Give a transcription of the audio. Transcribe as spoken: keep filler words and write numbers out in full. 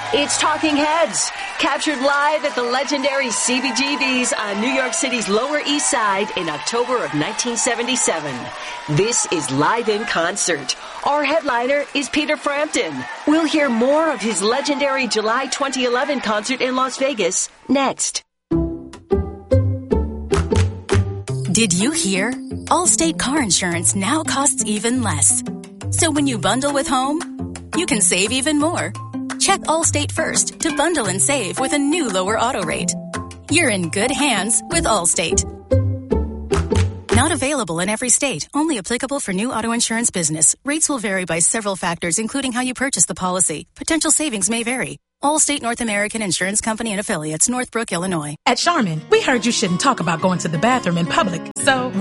It's Talking Heads, captured live at the legendary C B G B's on New York City's Lower East Side in October of nineteen seventy-seven. This is Live in Concert. Our headliner is Peter Frampton. We'll hear more of his legendary July twenty eleven concert in Las Vegas next. Did you hear? Allstate car insurance now costs even less. So when you bundle with home, you can save even more. Check Allstate first to bundle and save with a new lower auto rate. You're in good hands with Allstate. Not available in every state. Only applicable for new auto insurance business. Rates will vary by several factors, including how you purchase the policy. Potential savings may vary. Allstate North American Insurance Company and Affiliates, Northbrook, Illinois. At Charmin, we heard you shouldn't talk about going to the bathroom in public, so